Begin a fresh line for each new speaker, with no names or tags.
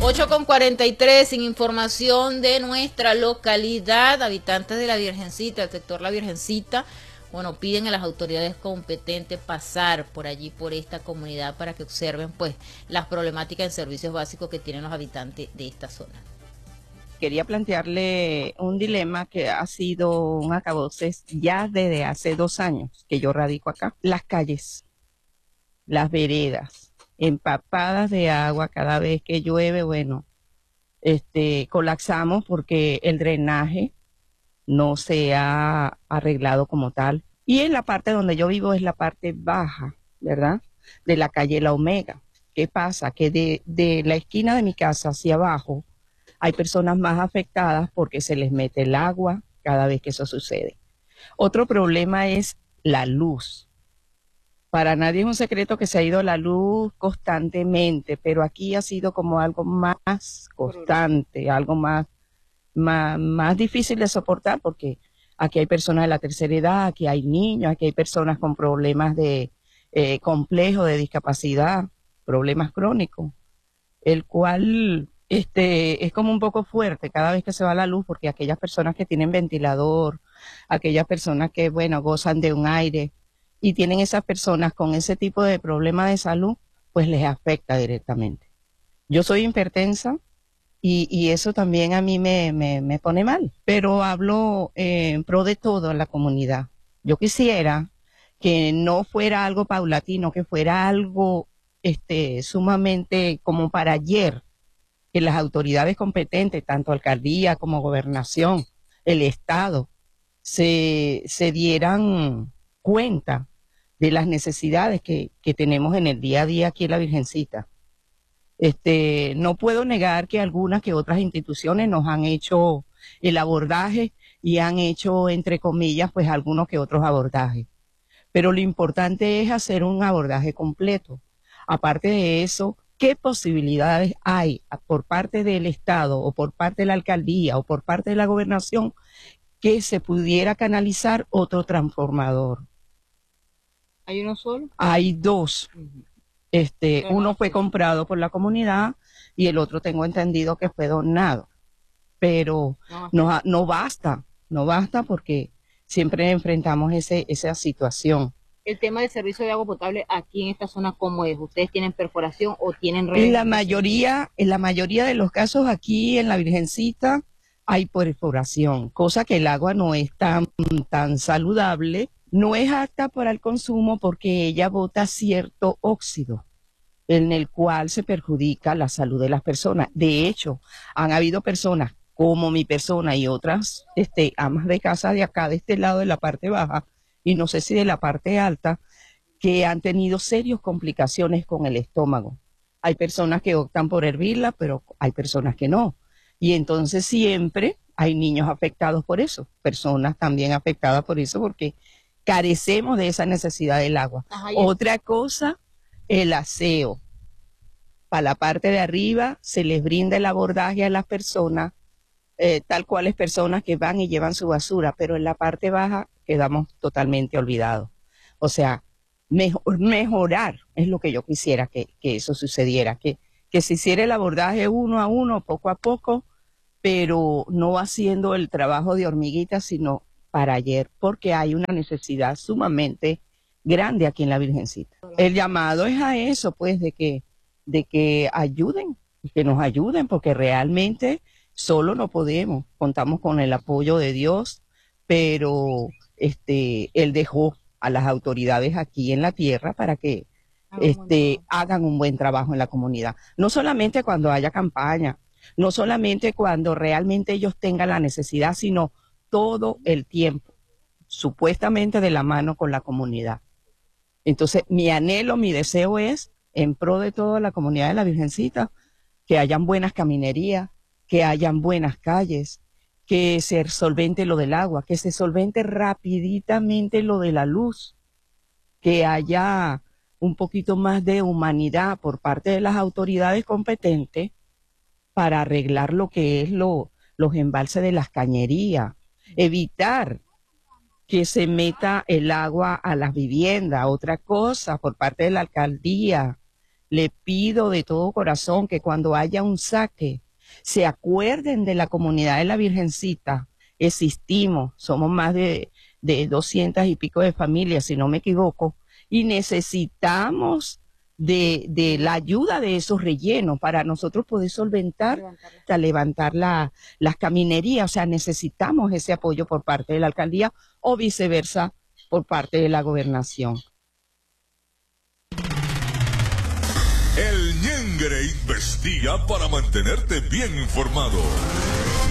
8:43, sin información de nuestra localidad, habitantes de La Virgencita, el sector La Virgencita, bueno, piden a las autoridades competentes pasar por allí, por esta comunidad, para que observen pues las problemáticas en servicios básicos que tienen los habitantes de esta zona.
Quería plantearle un dilema que ha sido un acabose ya desde hace 2 años que yo radico acá. Las calles, las veredas, empapadas de agua cada vez que llueve, bueno, colapsamos porque el drenaje no se ha arreglado como tal. Y en la parte donde yo vivo es la parte baja, ¿verdad? De la calle La Omega. ¿Qué pasa? Que de la esquina de mi casa hacia abajo hay personas más afectadas porque se les mete el agua cada vez que eso sucede. Otro problema es la luz. Para nadie es un secreto que se ha ido la luz constantemente, pero aquí ha sido como algo más constante, algo más difícil de soportar, porque aquí hay personas de la tercera edad, aquí hay niños, aquí hay personas con problemas de complejo de discapacidad, problemas crónicos, el cual es como un poco fuerte cada vez que se va la luz, porque aquellas personas que tienen ventilador, aquellas personas que, bueno, gozan de un aire y tienen esas personas con ese tipo de problema de salud, pues les afecta directamente. Yo soy hipertensa y eso también a mí me pone mal, pero hablo en pro de todo en la comunidad. Yo quisiera que no fuera algo paulatino, que fuera algo sumamente como para ayer, que las autoridades competentes, tanto alcaldía como gobernación, el Estado, se dieran cuenta de las necesidades que tenemos en el día a día aquí en la Virgencita. No puedo negar que algunas que otras instituciones nos han hecho el abordaje y han hecho, entre comillas, pues algunos que otros abordajes. Pero lo importante es hacer un abordaje completo. Aparte de eso, ¿qué posibilidades hay por parte del Estado o por parte de la alcaldía o por parte de la gobernación que se pudiera canalizar otro transformador?
¿Hay uno solo?
Hay 2. Uno fue comprado por la comunidad y el otro tengo entendido que fue donado. Pero no basta porque siempre enfrentamos esa situación.
El tema del servicio de agua potable aquí en esta zona, ¿cómo es? ¿Ustedes tienen perforación o tienen
redes? En la mayoría de los casos aquí en la Virgencita hay perforación, cosa que el agua no es tan saludable, no es apta para el consumo porque ella bota cierto óxido en el cual se perjudica la salud de las personas. De hecho, han habido personas como mi persona y otras amas de casa de acá, de este lado de la parte baja, y no sé si de la parte alta, que han tenido serias complicaciones con el estómago. Hay personas que optan por hervirla, pero hay personas que no. Y entonces siempre hay niños afectados por eso, personas también afectadas por eso, porque carecemos de esa necesidad del agua. Otra cosa, el aseo. Para la parte de arriba se les brinda el abordaje a las personas, tal cual es personas que van y llevan su basura, pero en la parte baja quedamos totalmente olvidados. O sea, mejorar es lo que yo quisiera que eso sucediera, que se hiciera el abordaje uno a uno, poco a poco, pero no haciendo el trabajo de hormiguita, sino para ayer, porque hay una necesidad sumamente grande aquí en la Virgencita. El llamado es a eso, pues, de que ayuden, que nos ayuden, porque realmente solo no podemos, contamos con el apoyo de Dios, pero Él dejó a las autoridades aquí en la tierra para que hagan un buen trabajo en la comunidad. No solamente cuando haya campaña, no solamente cuando realmente ellos tengan la necesidad, sino todo el tiempo, supuestamente de la mano con la comunidad. Entonces, mi anhelo, mi deseo es, en pro de toda la comunidad de la Virgencita, que hayan buenas caminerías, que hayan buenas calles, que se solvente lo del agua, que se solvente rapiditamente lo de la luz, que haya un poquito más de humanidad por parte de las autoridades competentes para arreglar lo que es los embalses de las cañerías, evitar que se meta el agua a las viviendas. Otra cosa por parte de la alcaldía, le pido de todo corazón que cuando haya un saque, se acuerden de la comunidad de la Virgencita. Existimos, somos más de 200 y pico de familias, si no me equivoco, y necesitamos de la ayuda de esos rellenos para nosotros poder solventar, levantar las caminerías. O sea, necesitamos ese apoyo por parte de la alcaldía o viceversa por parte de la gobernación.
El Ñengre investiga para mantenerte bien informado.